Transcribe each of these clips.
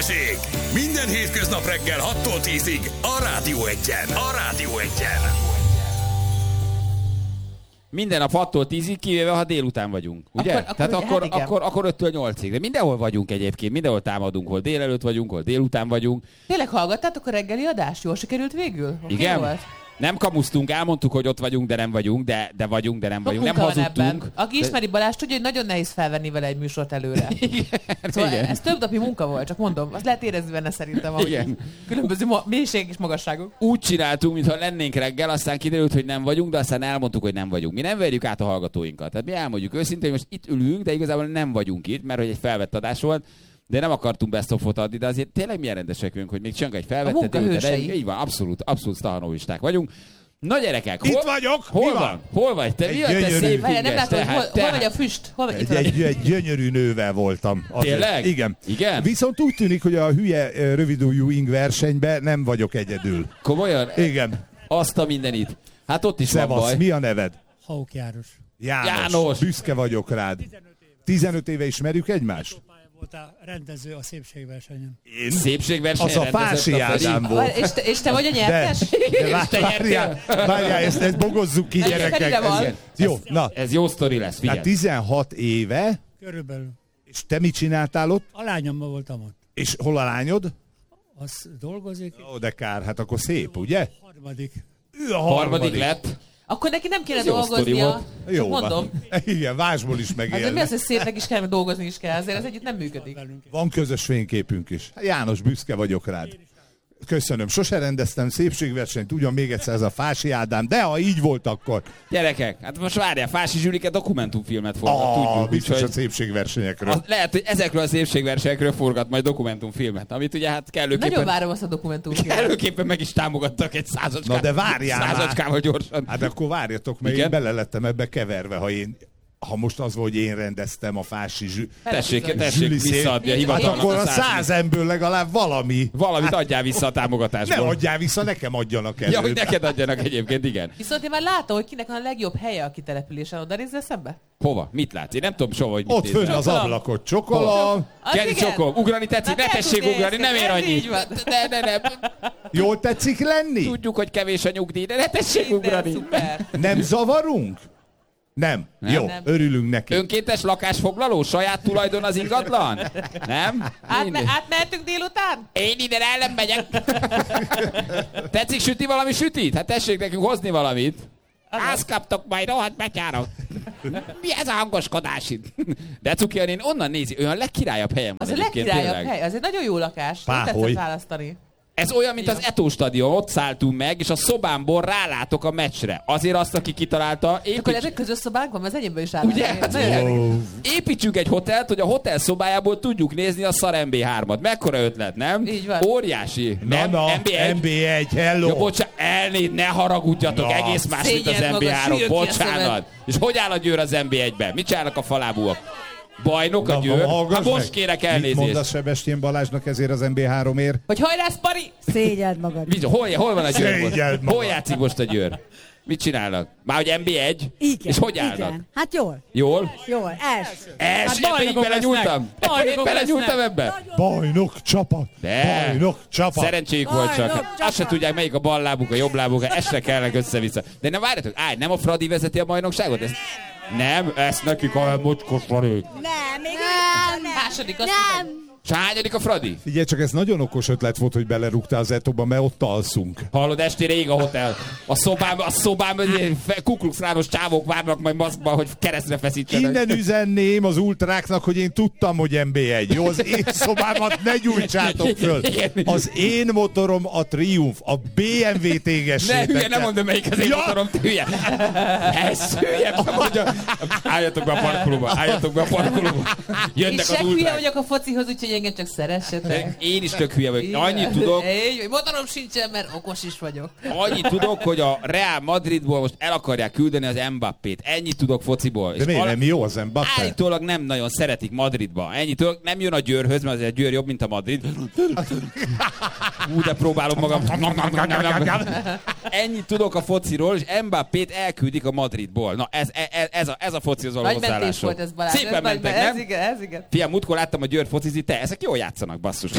Hírstesség! Minden hétköznap reggel 6-tól 10-ig a Rádió Egyen. A Rádió Egyen. Minden nap 6-tól 10-ig, kivéve ha délután vagyunk, ugye? Akkor 5-től 8-ig. De mindenhol vagyunk egyébként, mindenhol támadunk, hol délelőtt vagyunk, hol délután vagyunk. Tényleg hallgattátok a reggeli adást? Jól sikerült végül? Igen? Volt? Nem kamusztunk, elmondtuk, hogy ott vagyunk, de nem vagyunk, de vagyunk, de nem vagyunk. Nem hazudtunk. Aki ismeri Balázs, tudja, hogy nagyon nehéz felvenni vele egy műsort előre. Szóval igen. Ez több napi munka volt, csak mondom. Azt lehet érezni benne szerintem, ahogy különböző mélységek és magasságok. Úgy csináltunk, mintha lennénk reggel, aztán kiderült, hogy nem vagyunk, de aztán elmondtuk, hogy nem vagyunk. Mi nem verjük át a hallgatóinkat. Tehát mi elmondjuk őszintén, hogy most itt ülünk, de igazából nem vagyunk itt, mert hogy egy felvett adás volt. De nem akartunk best of-ot adni, de azért tényleg milyen rendesek vagyunk, hogy még csinálunk egy felvettet. Így van, abszolút sztahanovisten vagyunk. Na gyerekek, itt vagyok! Hol vagy? Te mi vagy, te szép nem látom, hol vagy a füst? Egy gyönyörű nővel voltam. Tényleg? Igen. Viszont úgy tűnik, hogy a hülye rövidújú ing versenyben nem vagyok egyedül. Komolyan? Igen. Azt a mindenit. Hát ott is van baj. Mi a neved? Hauk János. János. Büszke vagyok rád. 15 éve ismerjük egymást? Voltál rendező a szépségversenyen. Én? Szépségversenyen az a Fási Ádám volt. És te vagy a nyertes? Várjál, ezt bogozzuk ki, gyerekek. Jó, na. Ez jó sztori lesz, figyelj. 16 éve. Körülbelül. És te mit csináltál ott? A lányommal voltam ott. És hol a lányod? Az dolgozik. Ó, de kár, hát akkor szép, ugye? Harmadik. Ő a harmadik lett. Akkor neki nem kéne dolgoznia. Jó, mondom. Igen, vásból is megélni. Hát mi az, hogy szépnek is kell, meg dolgozni is kell, azért ez együtt nem működik. Van közös fényképünk is. János, büszke vagyok rád. Köszönöm. Sose rendeztem szépségversenyt, ugyan még egyszer ez a Fási Ádám, de ha így volt, akkor... Gyerekek, hát most várjál, Fási Zsülike dokumentumfilmet forgat, tudjuk. Biztos a szépségversenyekről. Lehet, hogy ezekről a szépségversenyekről forgat majd dokumentumfilmet, amit ugye hát kellőképpen... Nagyon várom azt a dokumentumfilmet. Kellőképpen meg is támogattak egy százacskával. Na de várjál százacskával gyorsan. Hát akkor várjatok, mert én bele lettem ebbe keverve, ha most az volt, hogy én rendeztem a Fási Tessék visszaadni a hivatalnak. Hát akkor a 100 emből legalább valami. Valamit adjál vissza a támogatásból. Ne adjál vissza, nekem adjanak előtt. Ja, hogy neked adjanak egyébként, igen. Viszont én már látom, hogy kinek van a legjobb helye a kitelepülésen. Oda nézzel szembe? Hova? Mit látsz? Én nem tudom soha, hogy mit ott fönn az ablakot, csokolom. Kenny csokolom. Ugrani tetszik? Ne tessék ugrani, nem ér annyi. Ne. Jól tetszik lenni? Tudjuk, hogy kevés a nyugdíj, de ne tessék ugrani. Nem zavarunk? Nem. Jó, örülünk neki. Önkéntes lakásfoglaló? Saját tulajdon az ingatlan? Nem? Átmehetünk délután? Én ide ellen megyek. Tetszik süti valami sütit? Hát tessék nekünk hozni valamit. Azt kaptok majd, rohadt betyárok. Mi ez a hangoskodás itt? De Cuki, én onnan nézi, olyan legkirályabb helyem. Az a legkirályabb hely, az egy nagyon jó lakás. Nem tetszett választani. Ez olyan, mint az Eto stadion, ott szálltunk meg, és a szobámból rálátok a meccsre. Azért azt, aki kitalálta... Akkor ezek közös szobánk van, az enyémben is állnak. Ugye? Építsünk egy hotelt, hogy a hotel szobájából tudjuk nézni a szar MB3-at. Mekkora ötlet, nem? Így van. Óriási. Nem, MB1, hello. Ja, bocsánat, ne haragudjatok, egész más, mint az MB3. Bocsánat. És hogy áll a Győr az MB1-ben? Mit csinálnak a falábúak? Bajnok a Győr? Hát most kérek elnézést. Mit mondasz Sebestyén Balázsnak ezért az MB3-ért? Hogy hajrá, Spari! Szégyeld magad. Hol van a Győr? Hol játszik most a Győr? Mit csinálnak? Már hogy MB1? Igen. És hogy állnak? Igen. Hát jól. Jól? Jól. Hát belenyúltam? Belenyúltam ebbe? Bajnok csapat. Bajnok csapat. Szerencséjük volt csak. Azt se tudják, melyik a bal lábuk, a jobb lábuk. Ezt se kellene össze-vissza. De nem várjatok, nem a Fradi vezeti a bajnokságot? Nem, ezt nekik a mocskos Fradi. Nem, még nem. Második, azt nem. Hányadik a Fradi? Figyelj, csak ez nagyon okos ötlet volt, hogy belerúgtál az Etóba, mert ott alszunk. Hallod, estére ég a hotel. A szobám kuklux-rános csávók várnak majd maszkban, hogy keresztre feszítsenek. Innen üzenném az ultráknak, hogy én tudtam, hogy MB1. Jó, az én szobámat ne gyújtsátok föl. Az én motorom a Triumph, a BMW tégessétek. Ne hülye, nem mondom, melyik az én motorom, te hülye. Ez hülye. Álljatok be a parkolóba, Jönnek az ultrák. És hülye vagyok a focihoz, úgyhogy engem csak szeressetek. Én is tök hülye vagyok. Annyit tudok... Motorom sincsen, mert okos is vagyok. Annyit tudok, hogy a Real Madridból most el akarják küldeni az Mbappét. Ennyit tudok fociból. De miért nem jó az Mbappé? Állítólag nem nagyon szeretik Madridba. Ennyit tudok, nem jön a Győrhöz, mert azért a Győr jobb, mint a Madrid. De próbálom magam. Ennyit tudok a fociról, és Mbappét elküldik a Madridból. Na, ez a focihoz való hozzáállások. Nagy mentés volt ez, Balázs. Szépen mentek, nem? Ez igen. Fiam, múltkor láttam a Győr focizni, te De ezek jól játszanak, basszus.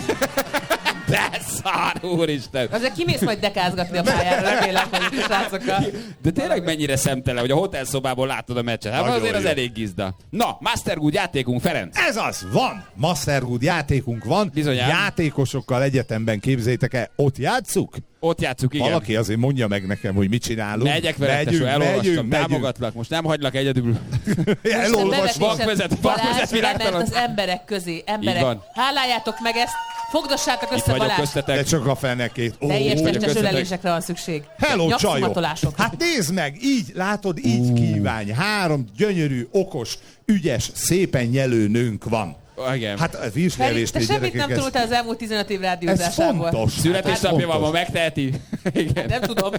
De szar, úristen. Azért kimész majd dekázgatni a pályára, remélem, hogy srácokkal. De tényleg mennyire szemtelen, hogy a hotelszobából látod a meccset. Hát azért az elég gizda. Na, Mastergood játékunk, Ferenc. Ez az, van! Mastergood játékunk van. Bizonyám. Játékosokkal egyetemben, képzeljétek el, ott játsszuk? Ott játsszuk, igen. Valaki azért mondja meg nekem, hogy mit csinálunk. Megyek veled, tesó, elolvastam, támogatlak, most nem hagylak egyedül. Elolvasva. Vakvezet Balázs világtalan. lement az emberek közé. Emberek, van. háláljátok meg ezt, fogdossátok Itt össze vagyok Balázs. köztetek. De csak a fenekét. Teljes testes köztetek. ölelésekre van szükség. Hello, csajok! Nyakszimatolások. Hát nézd meg, így, látod, így kívánj. 3 gyönyörű, okos, ügyes, szépen nyelő nőnk van. Igen. Hát a Feri, vízlevést te semmit nem tanultál az elmúlt 15 év ez rádiózásából. fontos. Születésnapja van, ma fontos. megteheti. Igen. Nem tudom.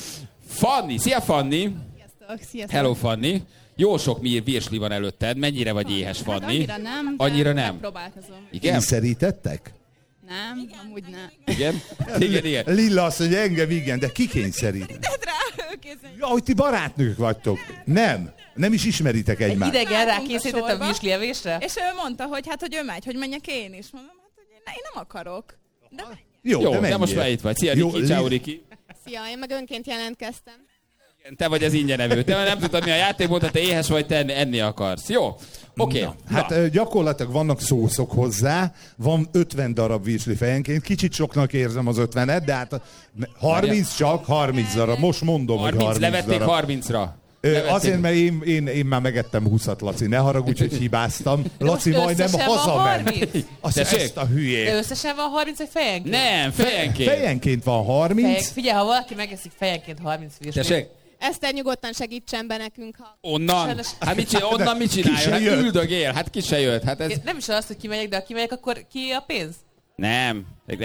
Fanni, szia Fanni. Sziasztok. Hello Fanni. Jó sok virsli van előtted. Mennyire vagy éhes, Hát Fanni? annyira nem, de Annyira nem? megpróbálkozom. Igen? Kényszerítettek? Nem, amúgy nem. Igen? Igen. Lilla azt mondja, engem igen, de ki kényszerít? Rá, őkézzen. Ja, hogy ti barátnők vagytok. Nem is ismeritek Egy egymást. idegen Álltunk a rákészített a sorba. vízslievésre? És ő mondta, hogy hát, hogy ő megy, hogy menjek én is. Mondom, hát, hogy én nem akarok. De menj. Jó, Jó, de de most menjél. már itt vagy. Szia, Jó, Riki, ciao, Riki. Szia, én meg önként jelentkeztem. Igen, te vagy az ingyenevő. Te nem tudod, mi a játékból, te éhes vagy, te enni akarsz. Jó? Oké. Na, hát gyakorlatilag vannak szószok hozzá, van 50 darab virsli fejenként, kicsit soknak érzem az 50-et, de hát 30 csak, 30 darab, most mondom, hogy 30 levették darab. 30-ra. Azért, mert én már megettem 20-at, Laci, ne haragudj, hogy hibáztam. Laci most majdnem összesen van hazament. 30? Tessék? Ezt a De hülyét. összesen van 30 vagy fejenként? Nem, fejenként. Fejenként van 30. Figyelj, ha valaki megeszik fejenként 30 virslit. Tessék? Eszter, nyugodtan segítsen be nekünk, ha... Onnan? Sajnos- Hát onnan mit Ki csinálja? se Hát jött. üldögél. Hát ki se jött. Hát ez... Én nem is az, hogy kimegyek, de ha kimegyek, akkor ki a pénz? Nem.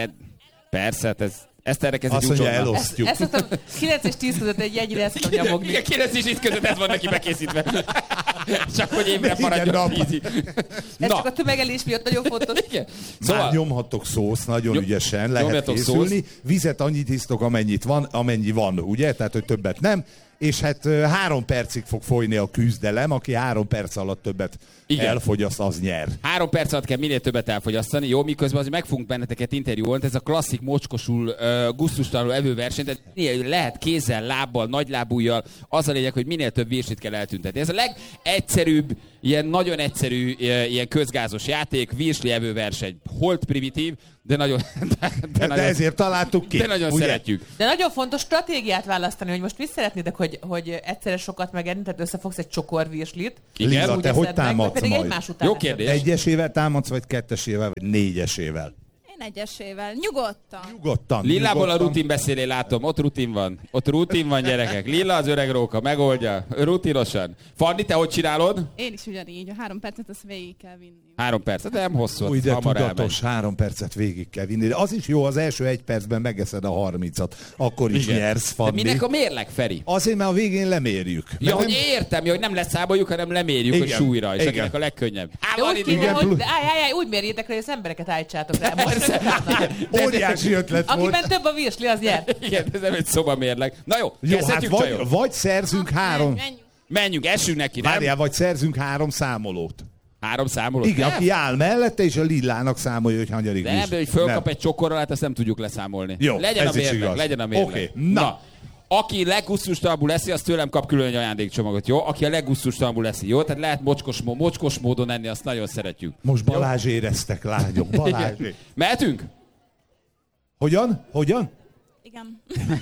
Persze, hát ezt erre kezd Azt mondja, elosztjuk. Ezt szoktam 9 és 10 között egy jegyre ezt tudom nyomogni. Igen, 9 és 10 között ez van neki bekészítve. Csak hogy évre Igen, maradjon a nap. vízi. Ez csak a tömegelés miatt nagyon fontos. Igen. Szóval Szóval, nyomhattok szószt, nagyon ügyesen lehet nyomjatok készülni. Vizet annyit isztok, amennyi van, ugye? Tehát, hogy többet nem. És hát 3 percig fog folyni a küzdelem, aki 3 perc alatt többet Igen. elfogyaszt, az nyer. 3 perc alatt kell minél többet elfogyasztani, jó? Miközben azért meg fogunk benneteket interjúolni, ez a klasszik mocskosul, gusztustalanul evőverseny, tehát lehet kézzel, lábbal, nagylábújjal, az a lényeg, hogy minél több virslit kell eltüntetni. Ez a legegyszerűbb, ilyen nagyon egyszerű, ilyen közgázos játék, virsli evőverseny. Holt primitív, de nagyon... De ezért találtuk ki. De nagyon ugye? szeretjük. De nagyon fontos stratégiát választani, hogy most mit szeretnétek, hogy egyszerre sokat megenni, tehát összefogsz egy csokor virslit. Lilla, úgy te eszed hogy meg, támadsz vagy pedig majd? egymás után Jó eszed. kérdés. Egyesével támadsz, vagy kettesével, vagy négyesével? Én egyesével. Nyugodtan. Nyugodtan. Lillából a nyugodtan. rutin beszélé látom, ott rutin van. Ott rutin van, gyerekek. Lilla az öreg róka, megoldja. Rutinosan. Fanni, te hogy csinálod? Én is ugyanígy. A 3 percet azt végig kell vinni. 3 percet, de nem hosszú. Új, de hamar elmegy. tudatos, 3 percet végig kell vinni. De az is jó, az első 1 percben megeszed a 30-at. Akkor is Igen. nyersz, De Fanni. minek a mérleg, Feri? Azért, mert a végén lemérjük. Ja, Mert hogy értem, hogy nem leszámoljuk, hanem lemérjük Igen, a súlyra, és igen. akinek a legkönnyebb. De úgy kéne, Igen, hogy plusz- de állj, úgy mérjétek rá, hogy az embereket állítsátok rá. óriási ötlet volt. Akiben több a virsli, az nyer. Igen, ez nem egy szobamérleg. Na jó, Jó, hát kezdhetjük, csajok. vagy szerzünk 3... Menjünk. Menjünk, essünk neki, nem? Várjál, vagy szerzünk 3 számolót. 3 számolót. Igen, Nem? aki áll mellette, és a Lillának számolja, hogy hanyadik De nem, de hogy fölkap egy csokorral, hát azt nem tudjuk leszámolni. Jó, legyen a ez is mérleg, igaz. legyen a mérleg. Oké, na. Aki leggusztustalanabbul leszi, az tőlem kap külön egy ajándékcsomagot, jó? Aki a leggusztustalanabbul leszi, jó? Tehát lehet mocskos módon enni, azt nagyon szeretjük. Most Balázs éreztek, lányok, Balázs. Mehetünk? Hogyan? Igen.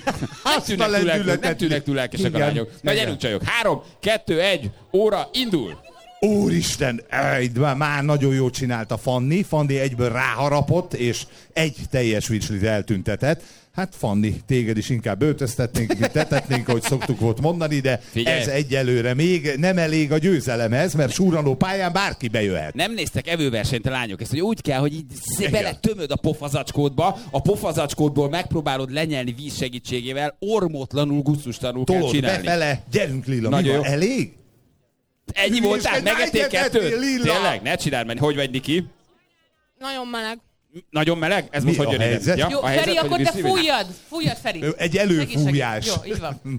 Nem tűnnek túl lelkesek a Igen. lányok. Na Igen. gyerünk csajok, 3, 2, 1, óra, indul! Úristen, már nagyon jól csinálta Fanni. Fanni egyből ráharapott, és egy teljes virslit eltüntetett. Hát Fanni, téged is inkább öltöztetnénk, mint tetetnénk, ahogy szoktuk volt mondani, de Figyelj. ez egyelőre még nem elég a győzelemhez, mert súranó pályán bárki bejöhet. Nem néztek evőversenyt a lányok, ezt hogy úgy kell, hogy így Igen. beletömöd a pofazacskódba, a pofazacskódból megpróbálod lenyelni víz segítségével, ormótlanul, gusztustalanul kell Tolod csinálni. befele, gyerünk Lilla, mi Nagyon van? jó. Elég? Ennyi Hülyeskedj, voltál? Megettél egyet 2? ettél, Lilla! Tényleg? Ne csináld, menj. Hogy vagy, Niki? Nagyon meleg. Nagyon meleg? Ez most Mi hogy a jön ide? helyzet? Jó, a Feri, akkor te hogy fújjad, Feri. Egy előfújás. Jó, így van.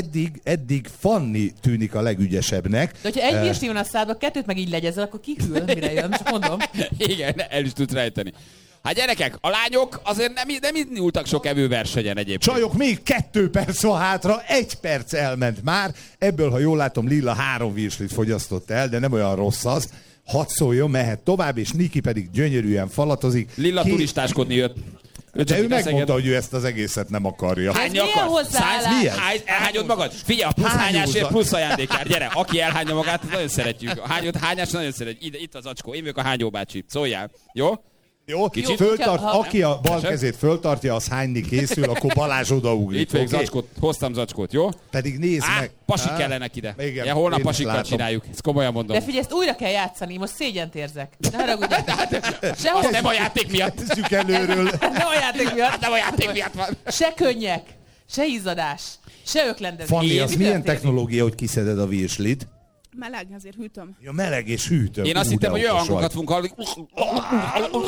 Eddig Fanni tűnik a legügyesebbnek. De hogyha egy virsli van a szádba, kettőt meg így legyezel, akkor kihűl, mire jön, csak mondom. Igen, el is tudsz rejteni. Hát gyerekek, a lányok azért nem indultak sok evőversenyen egyébként. Csajok, még 2 perc van hátra, 1 perc elment már. Ebből, ha jól látom, Lilla 3 virslit fogyasztott el, de nem olyan rossz az. Hadd szóljon, mehet tovább, és Niki pedig gyönyörűen falatozik. Lilla turistáskodni jött. De ő megmondta, hogy ő ezt az egészet nem akarja. Ez milyen hozzáállás? Milyen? Elhányod magad? Figyelj, a plusz Hányózza. hányásért plusz ajándékár. Gyere, aki elhányja magát, azt nagyon szeretjük. A hányás nagyon szeretjük. Itt az acskó, én vagyok a hányó bácsi. Szóljál, jó? Jó, Kicsit? föltart, Ha- aki a bal Tessék? kezét föltartja, az hányni készül, akkor Balázs odaugrik. Itt vagyok oké? zacskót, hoztam zacskót, jó? Pedig nézd meg. Pasik kellenek ide. Igen, Ja, holnap én is pasikkal látom. csináljuk. Ezt komolyan mondom. De figyelj, ezt újra kell játszani, most szégyent érzek. Ne haragudj. Sehol Nem a játék miatt. Kezdjük előről. nem a játék miatt. Nem a játék miatt van. Se könnyek, se izzadás, se öklendezés. Fanni, az Mi milyen történik? technológia, hogy kiszeded a virslit? Meleg, azért hűtöm. Ja, meleg és hűtő. Én azt Ú, hittem, de hogy olyan okos hangokat vagy. fogunk hallani.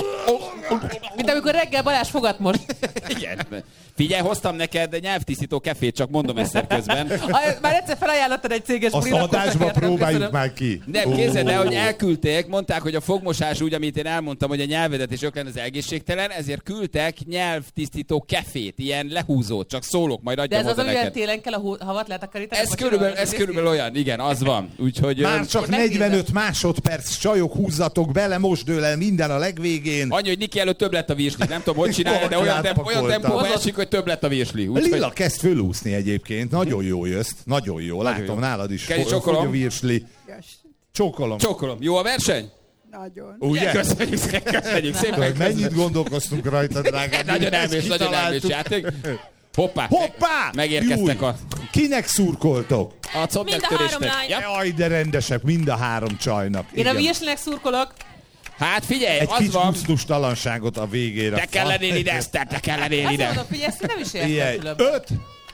Mint amikor reggel Balázs fogat most. Igen. Figyelj, hoztam neked nyelvtisztító kefét, csak mondom egyszer közben. Már egyszer felajánlottad egy céges Azt bulit, akkor adásba csak értem, próbáljuk köszönöm. már ki. Nem, képzeld el, hogy elküldték, mondták, hogy a fogmosás úgy, amit én elmondtam, hogy a nyelvedet és öklen az egészségtelen, ezért küldtek nyelvtisztító kefét, ilyen lehúzót, csak szólok, majd De adjam ez az, oda amivel neked. télen kell a havat letakarítani? Ez vagy körülbelül olyan, igen, az van. Úgyhogy Már csak megnézem. 45 másodperc, csajok, húzzatok bele, mosd el minden a legvégén. annyi, hogy Niki előtt több lett a virsli. Nem tudom, hogy csinálja, de olyan Átpakoltam. tempóban esik, hogy több lett a virsli. Úgyhogy Lilla kezd fölúszni egyébként, nagyon jó jössz, nagyon jó. Látom, jó. nálad is Keri, fogy csókolom. a virsli. Csókolom. csókolom. Jó a verseny? Nagyon. Ugye? Köszönjük szépen. Hogy mennyit gondolkoztunk rajta, drágám? Nagyon Ezt elmész kitaláltuk. játék. Hoppá! Hoppá! Megérkeztek Júj! a Kinek szurkoltok? combmegtörésnek. Ja. Jaj, de rendesek, mind a 3 csajnak. Én a Igen. virslinek szurkolok. Hát figyelj, Egy az kis van. gusztustalanságot a végére. Te kell lennél ide, Eszter, te kell lennél Azt ide. mondom, figyelj, ezt nem is értem Figyelj, különben. 5,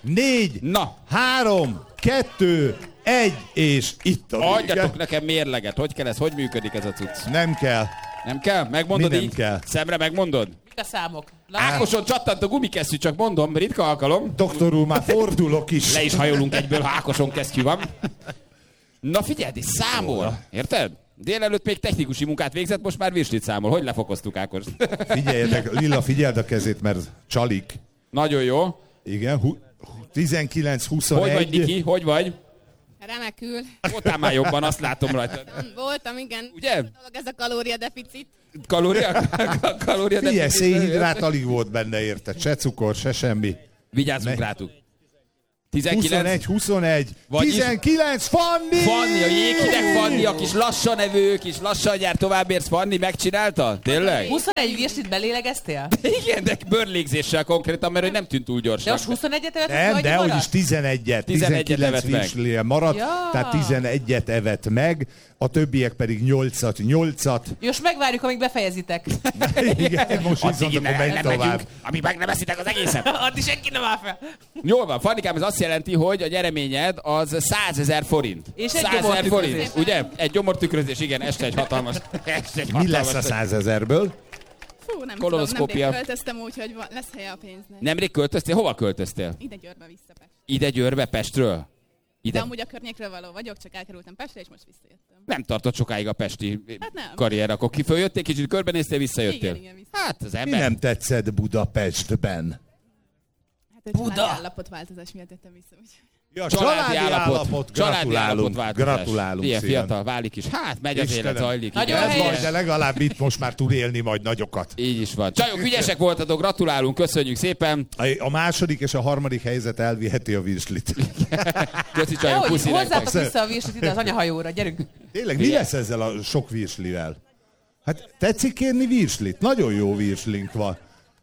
4, Na, 3, 2, 1, és itt a vége. adjatok nekem mérleget. Hogy kell ez? Hogy működik ez a cucc? Nem kell. Nem kell? Megmondod Mi nem így? kell? Szemre megmondod? Mik a számok? Látom. Ákoson csattant a gumikesztyű, csak mondom, ritka alkalom. Doktor úr, már fordulok is. Le is hajolunk egyből, ha Ákoson kesztyű van. Na figyelj, és számol. Érted? Délelőtt még technikusi munkát végzett, most már virslit számol. Hogy lefokoztuk Ákos? Figyeljetek, Lilla, figyeld a kezét, mert csalik. Nagyon jó. Igen, 19-21. Hogy vagy, Niki? Hogy vagy? Remekül. Voltál már jobban, azt látom rajta. Voltam, igen. Ugye? Ez a dolog, ez a kalóriadeficit. Kalória Figyelj, szénhidrát alig volt benne, érted? Se cukor, se semmi. Vigyázzunk rátuk. 19. 21. Vagyis- 19, Fanni! Fanni, a jéghideg Fanni, a kis lassan evő, kis lassan jár továbbérsz Fanni, megcsinálta? Tényleg? 21 virslit belélegeztél? Igen, de bőrlégzéssel konkrétan, mert hogy nem tűnt túl De gyorsan. most 21-et evett, Nem, vagy de hogy is maradt? 11-et. 11-et 19 evett meg. virslie maradt, Ja. tehát 11-et evett meg, a többiek pedig 8-at. Most megvárjuk, amíg befejezitek. Igen, most viszont akkor menj tovább. amíg meg nem eszitek az egészet. Addig senki nem áll fel. Jól van, Fannikám, ez azt jelenti, hogy a nyereményed az 100 000 forint. És egy 100 000 gyomortükrözés. forint, ugye? Egy gyomortükrözés, igen, este egy hatalmas. Este egy Mi lesz a hatalmas- 100 000-ből? Fú, nem Kolonoszkópia. tudom, nemrég költöztem úgy, hogy lesz helye a pénznek. Nemrég költöztél? Hova költöztél? Ide Győrbe vissza Pest. Ide Győrbe, Pestről? De Ide. amúgy a környékről való vagyok, csak elkerültem Pestre, és most visszajöttem. Nem tartott sokáig a pesti Hát nem. karrier, akkor kiföljöttél, kicsit körbenéztél, visszajöttél. Igen, vissza. Hát az Mi ember. nem tetszett Budapestben? Hát egy családi állapotváltozás miatt jöttem vissza. Úgyhogy. Ja, Családi állapot. Családi Gratulálunk. állapotváltozás. Gratulálunk Ilyen szépen. fiatal válik is. Hát megy az Istenem. élet, zajlik. Nagyon igen. Ez helyes. baj, de legalább itt most már tud élni majd nagyokat. Így is van. Csajok, ügyesek voltatok, gratulálunk, köszönjük szépen. A második és a harmadik helyzet elviheti a virslit. Köszi csajok, Dehogy, puszi hozzátok nektek. vissza a virslit ide az anyahajóra, gyerünk. Tényleg, mi lesz ezzel a sok virslivel? Hát tetszik kérni virslit? Nagyon jó virslink van.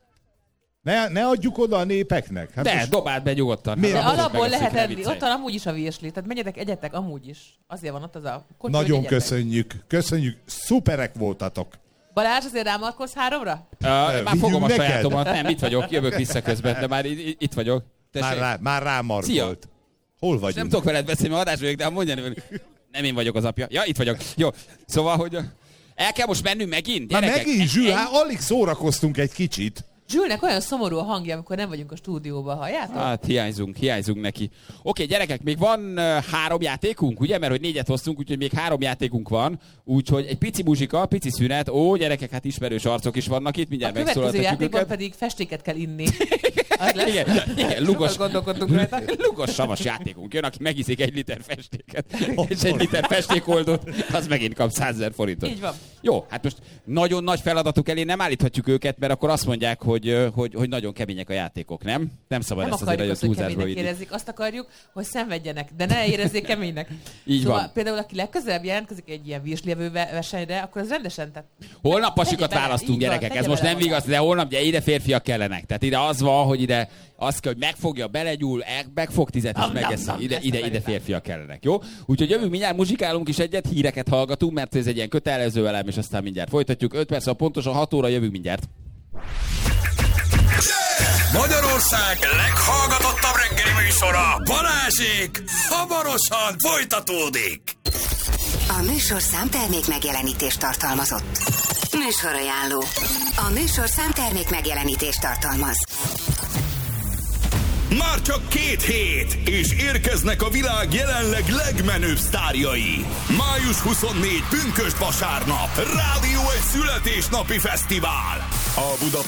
Ne adjuk oda a népeknek. Hát De, most dobáld be nyugodtan. Miért? De Hát, alapból megeszik, lehet ne enni, viccelj. ott van amúgy is a virsli. Tehát menjetek, egyetek amúgy is. Azért van ott az a kocsi, hogy nagyon egyetek. köszönjük. Köszönjük. Szuperek voltatok. Balázs, azért rámarkolsz 3-ra? Már Vigyünk fogom a neked? sajátomat. Nem, itt vagyok, jövök vissza közben, de már itt vagyok. Tessék. Már rámarkolt. Szia. Hol Nem vagyunk? tudok veled beszélni, mert adás vagyok, de mondjani, hogy nem én vagyok az apja. Ja, itt vagyok. Jó, szóval, hogy El kell most mennünk megint? Már Gyerekek, megint, Zsül, alig szórakoztunk egy kicsit. Zsülnek olyan szomorú a hangja, amikor nem vagyunk a stúdióban, halljátok? Hát hiányzunk neki. Oké, gyerekek, még van 3 játékunk, ugye? Mert hogy 4-et hoztunk, úgyhogy még 3 játékunk van. Úgyhogy egy pici muzsika, pici szünet. Ó, gyerekek, hát ismerős arcok is vannak itt, mindjárt a következő megszólaltatjuk játékban őket. pedig festéket kell inni. Igen, Sokat gondolkodtunk rajta. lugos savas játékunk jön, aki megiszik 1 liter festéket, és 1 liter festékoldót, az megint kap 100 000 forintot. Így van. Jó, hát most nagyon nagy feladatuk elé nem állíthatjuk őket, mert akkor azt mondják, hogy nagyon kemények a játékok, nem? Nem szabad Nem ezt azért akarjuk nagyon azt, hogy túlzásba keménynek vinni. érezzék, azt akarjuk, hogy szenvedjenek, de ne érezzék keménynek. Így szóval van. például, aki legközelebb jelentkezik egy ilyen virslevő versenyre, akkor az rendesen... Tehát Holnap pasikat tegye bele, választunk, így van, gyerekek, tegye ez most bele nem magát. igaz, de holnap ugye ide férfiak kellenek. Tehát ide az van, hogy ide az kell, hogy megfogja, belegyúl, megfog 10 és megeszi. Ide férfiak kellenek, jó? Úgyhogy jövünk mindjárt, muzsikálunk is egyet, híreket hallgatunk, mert ez egy ilyen kötelező elem, és aztán mindjárt folytatjuk. 5 perc, pontosan 6 óra jövünk mindjárt. Magyarország leghallgatottabb reggeli műsora, Balázsék, hamarosan folytatódik. A műsorszám termék megjelenítést tartalmazott. Műsorajánló. A műsorszám termék megjelenítést tartalmaz. Már csak 2 hét, és érkeznek a világ jelenleg legmenőbb sztárjai. Május 24, pünkösd vasárnap, Rádió egy születésnapi fesztivál. A Budapest